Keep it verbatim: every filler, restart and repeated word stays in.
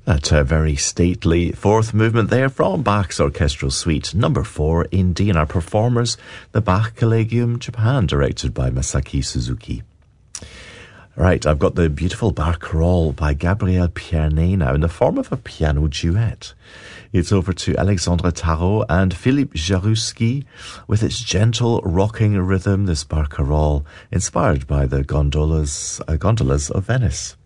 That uh, very stately fourth movement there from Bach's Orchestral Suite number four in D, and our performers, the Bach Collegium Japan, directed by Masaki Suzuki. Right, I've got the beautiful Barcarolle by Gabriel Pierné now in the form of a piano duet. It's over to Alexandre Tarot and Philippe Jarouski with its gentle rocking rhythm, this Barcarolle, inspired by the gondolas, uh, gondolas of Venice.